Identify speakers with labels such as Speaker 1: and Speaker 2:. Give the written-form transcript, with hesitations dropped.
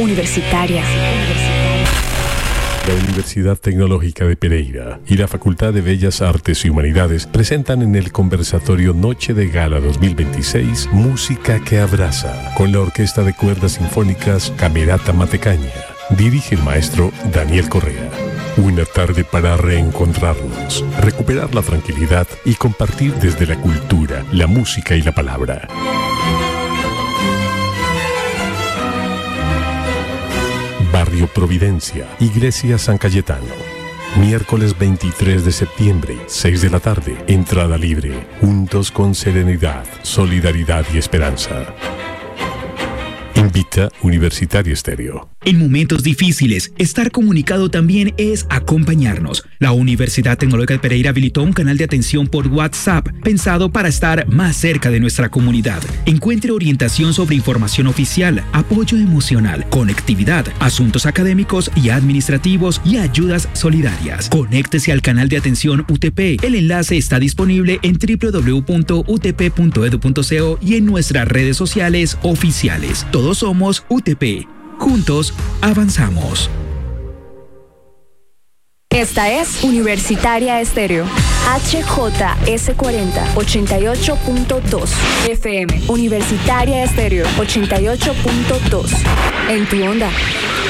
Speaker 1: Universitaria.
Speaker 2: La Universidad Tecnológica de Pereira y la Facultad de Bellas Artes y Humanidades presentan en el conversatorio Noche de Gala 2026 Música que Abraza, con la Orquesta de Cuerdas Sinfónicas Camerata Matecaña. Dirige el maestro Daniel Correa. Una tarde para reencontrarnos, recuperar la tranquilidad y compartir desde la cultura, la música y la palabra. Barrio Providencia, Iglesia San Cayetano. Miércoles 23 de septiembre, 6 de la tarde, entrada libre. Juntos con serenidad, solidaridad y esperanza. Invita Universitaria Estéreo.
Speaker 3: En momentos difíciles, estar comunicado también es acompañarnos. La Universidad Tecnológica de Pereira habilitó un canal de atención por WhatsApp, pensado para estar más cerca de nuestra comunidad. Encuentre orientación sobre información oficial, apoyo emocional, conectividad, asuntos académicos y administrativos y ayudas solidarias. Conéctese al canal de atención UTP. El enlace está disponible en www.utp.edu.co y en nuestras redes sociales oficiales. Todos somos UTP. Juntos avanzamos.
Speaker 1: Esta es Universitaria Estéreo. HJS40 88.2 FM. Universitaria Estéreo 88.2. En tu onda.